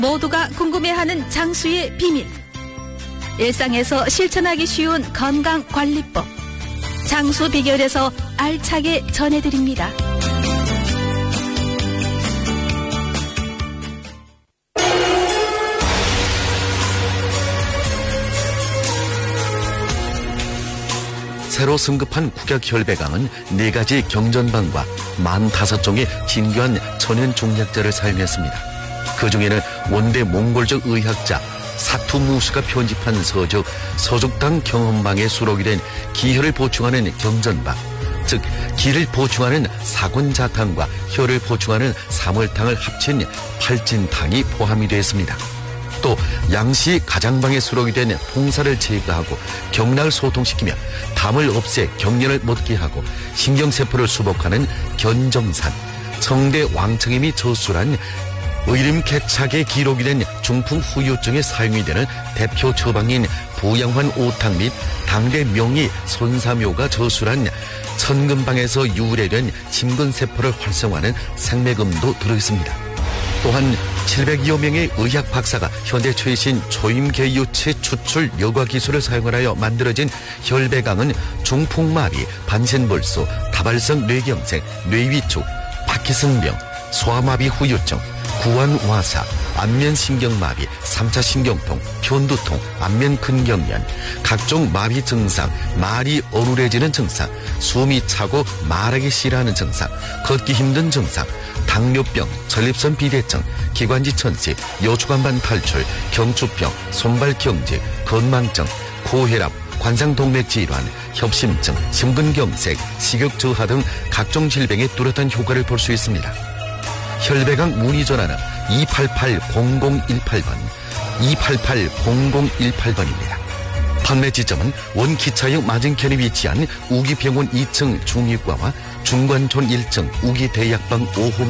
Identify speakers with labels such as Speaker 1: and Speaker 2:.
Speaker 1: 모두가 궁금해하는 장수의 비밀. 일상에서 실천하기 쉬운 건강관리법. 장수 비결에서 알차게 전해드립니다.
Speaker 2: 새로 승급한 국약혈배강은 4가지 경전방과 45종의 진귀한 천연 종약자를 사용했습니다. 그 중에는 원대 몽골적 의학자 사투무수가 편집한 서죽당 경험방에 수록이 된 기혈을 보충하는 경전방, 즉 기를 보충하는 사군자탕과 혈을 보충하는 사물탕을 합친 팔진탕이 포함이 되어 있습니다. 또 양시 가장방에 수록이 된 풍사를 제거하고 경락을 소통시키며 담을 없애 경련을 멎게 하고 신경세포를 수복하는 견정산, 청대 왕청임이 저술한 의림개착에 기록이 된 중풍 후유증에 사용이 되는 대표 처방인 부양환 오탕 및 당대 명의 손사묘가 저술한 천금방에서 유래된 심근세포를 활성화하는 생매금도 들어있습니다. 또한 700여 명의 의학 박사가 현대 최신 초임계유체 추출 여과 기술을 사용하여 만들어진 혈배강은 중풍마비, 반신불수, 다발성 뇌경색, 뇌위축, 파키슨병, 소아마비 후유증, 구안와사, 안면신경마비, 3차 신경통, 편두통, 안면근경련, 각종 마비 증상, 말이 어눌해지는 증상, 숨이 차고 말하기 싫어하는 증상, 걷기 힘든 증상, 당뇨병, 전립선 비대증, 기관지 천식, 요추관반 탈출, 경추병, 손발경직, 건망증, 고혈압, 관상동맥 질환, 협심증, 심근경색, 식욕저하 등 각종 질병에 뚜렷한 효과를 볼 수 있습니다. 혈배강 문의 전화는 288-0018번, 288-0018번입니다. 판매 지점은 원기차역 맞은편에 위치한 우기병원 2층 중의과와 중관촌 1층 우기대약방 5호